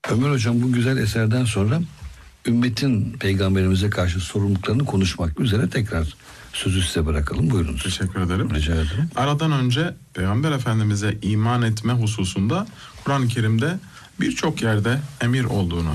Ömer Hocam, bu güzel eserden sonra ümmetin peygamberimize karşı sorumluluklarını konuşmak üzere tekrar sözü size bırakalım. Buyurunuz. Teşekkür ederim. Rica ederim. Aradan önce Peygamber Efendimiz'e iman etme hususunda Kur'an-ı Kerim'de birçok yerde emir olduğunu